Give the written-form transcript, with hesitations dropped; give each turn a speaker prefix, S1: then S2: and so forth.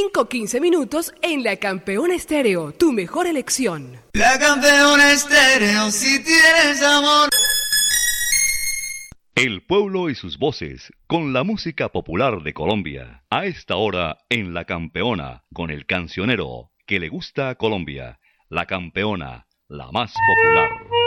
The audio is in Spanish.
S1: 5-15 minutos en La Campeona Estéreo, tu mejor elección.
S2: La Campeona Estéreo, si tienes amor.
S3: El pueblo y sus voces, con la música popular de Colombia. A esta hora, en La Campeona, con el cancionero que le gusta a Colombia. La Campeona, la más popular.